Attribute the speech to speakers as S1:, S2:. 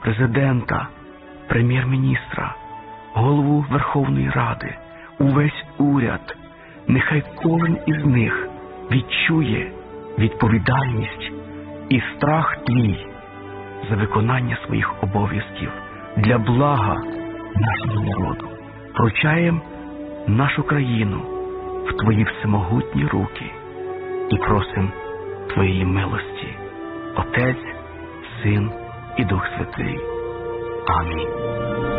S1: президента, прем'єр-міністра, голову Верховної Ради, увесь уряд. Нехай кожен із них відчує відповідальність і страх твій за виконання своїх обов'язків для блага нашого народу. Вручаємо нашу країну в твої всемогутні руки і просимо твоєї милості. Отець, Син і Дух Святий. Амінь.